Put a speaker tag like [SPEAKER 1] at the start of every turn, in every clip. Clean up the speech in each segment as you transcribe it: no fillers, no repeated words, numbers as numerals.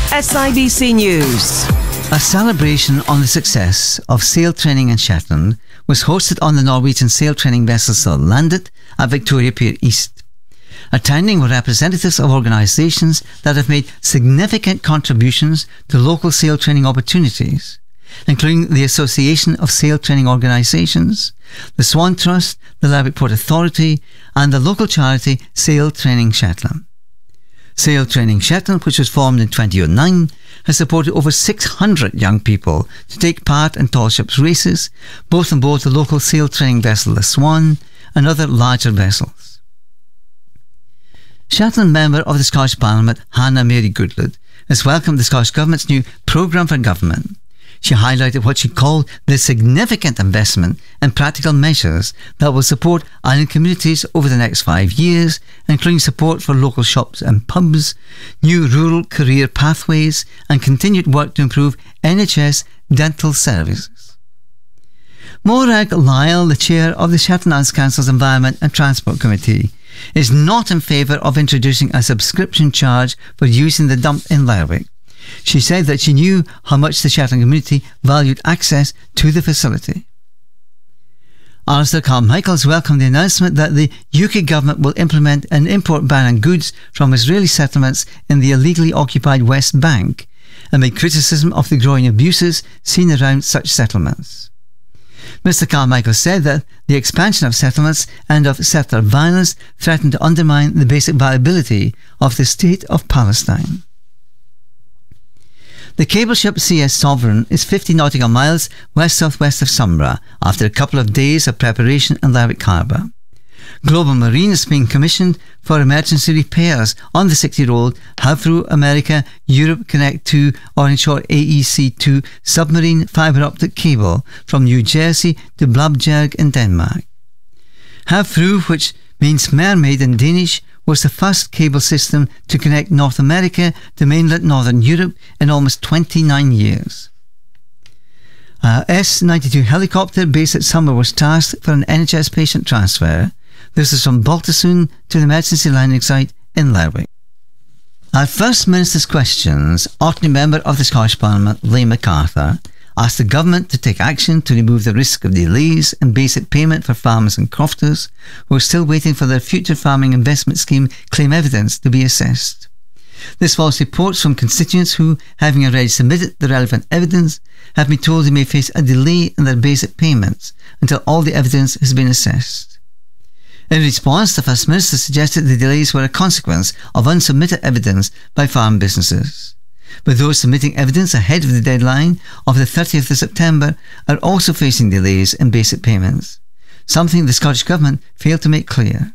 [SPEAKER 1] SIBC News.
[SPEAKER 2] A celebration on the success of sail training in Shetland was hosted on the Norwegian sail training vessels that landed at Victoria Pier East. Attending were representatives of organisations that have made significant contributions to local sail training opportunities, including the Association of Sail Training Organisations, the Swan Trust, the Lerwick Port Authority and the local charity Sail Training Shetland. Sail Training Shetland, which was formed in 2009, has supported over 600 young people to take part in tall ships races, both on board the local sail training vessel the Swan and other larger vessels. Shetland member of the Scottish Parliament, Hannah Mary Goodlad, has welcomed the Scottish Government's new programme for government. She highlighted what she called the significant investment in practical measures that will support island communities over the next 5 years, including support for local shops and pubs, new rural career pathways and continued work to improve NHS dental services. Morag Lyle, the chair of the Shetland Islands Council's Environment and Transport Committee, is not in favour of introducing a subscription charge for using the dump in Lerwick. She said that she knew how much the Shetland community valued access to the facility. Alistair Carmichael welcomed the announcement that the UK government will implement an import ban on goods from Israeli settlements in the illegally occupied West Bank, amid criticism of the growing abuses seen around such settlements. Mr Carmichael said that the expansion of settlements and of settler violence threatened to undermine the basic viability of the State of Palestine. The cable ship CS Sovereign is 50 nautical miles west-southwest of Sombra after a couple of days of preparation in Lerwick Harbour. Global Marine is being commissioned for emergency repairs on the 60-year-old Havfru America Europe Connect 2, or in short AEC2, submarine fibre optic cable from New Jersey to Blabjerg in Denmark. Havfru, which means mermaid in Danish, was the first cable system to connect North America to mainland Northern Europe in almost 29 years. A S-92 helicopter based at Sombra was tasked for an NHS patient transfer. This is from Baltusund to the emergency landing site in Lerwick. At First Minister's Questions, Orkney member of the Scottish Parliament, Liam MacArthur, asked the government to take action to remove the risk of delays in basic payment for farmers and crofters who are still waiting for their Future Farming Investment Scheme claim evidence to be assessed. This follows reports from constituents who, having already submitted the relevant evidence, have been told they may face a delay in their basic payments until all the evidence has been assessed. In response, the First Minister suggested the delays were a consequence of unsubmitted evidence by farm businesses. But those submitting evidence ahead of the deadline of the 30th of September are also facing delays in basic payments, something the Scottish Government failed to make clear.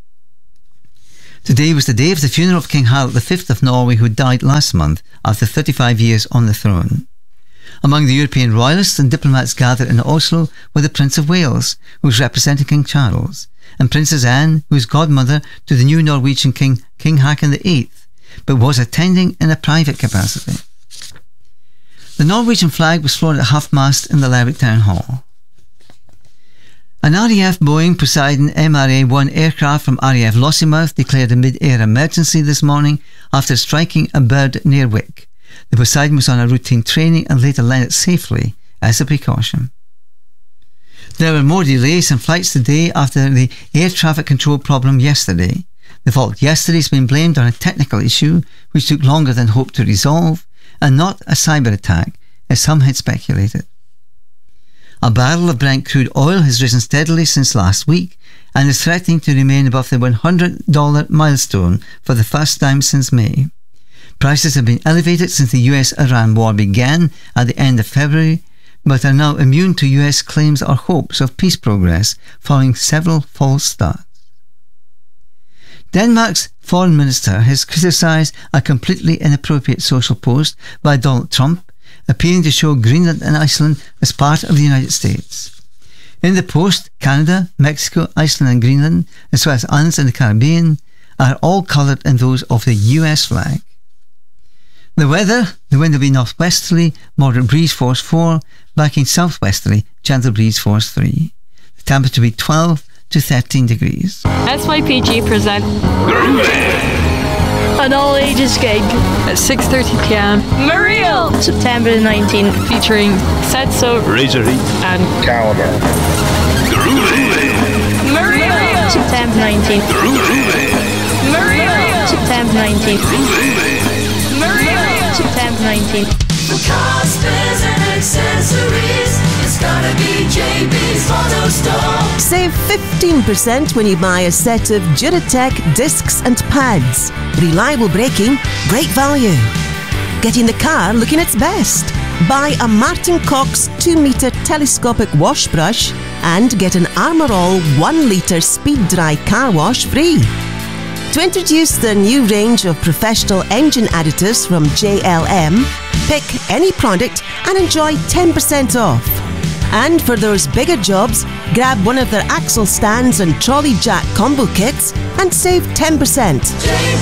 [SPEAKER 2] Today was the day of the funeral of King Harald V of Norway, who died last month after 35 years on the throne. Among the European royalists and diplomats gathered in Oslo were the Prince of Wales, who was representing King Charles, and Princess Anne, who is godmother to the new Norwegian king, King Haakon VIII, but was attending in a private capacity. The Norwegian flag was flown at half-mast in the Lerwick Town Hall. An RAF Boeing Poseidon MRA-1 aircraft from RAF Lossiemouth declared a mid-air emergency this morning after striking a bird near Wick. The Poseidon was on a routine training and later landed safely as a precaution. There were more delays in flights today after the air traffic control problem yesterday. The fault yesterday has been blamed on a technical issue which took longer than hoped to resolve, and not a cyber attack, as some had speculated. A barrel of Brent crude oil has risen steadily since last week and is threatening to remain above the $100 milestone for the first time since May. Prices have been elevated since the US-Iran war began at the end of February, but are now immune to US claims or hopes of peace progress following several false starts. Denmark's foreign minister has criticised a completely inappropriate social post by Donald Trump, appealing to show Greenland and Iceland as part of the United States. In the post, Canada, Mexico, Iceland and Greenland, as well as islands in the Caribbean, are all coloured in those of the US flag. The weather, the wind will be northwesterly, moderate breeze force 4, backing southwesterly, gentle breeze force 3. The temperature will be 12 to 13 degrees.
[SPEAKER 3] SYPG presents An all-ages gig.
[SPEAKER 4] At 6:30 p.m.
[SPEAKER 3] Muriel! September the 19th.
[SPEAKER 4] Featuring Setso,
[SPEAKER 5] Razory,
[SPEAKER 4] and
[SPEAKER 5] Caliber.
[SPEAKER 3] Muriel! September 19th. Muriel! September 19th. Muriel! September 19th.
[SPEAKER 6] For car spares and accessories, it's gotta be JB's Auto Store.
[SPEAKER 7] Save 15% when you buy a set of Duratec discs and pads. Reliable braking, great value. Getting the car looking its best. Buy a Martin Cox 2-metre telescopic wash brush and get an Armour All 1-litre speed dry car wash free. To introduce the new range of professional engine additives from JLM, pick any product and enjoy 10% off. And for those bigger jobs, grab one of their axle stands and trolley jack combo kits and save 10%.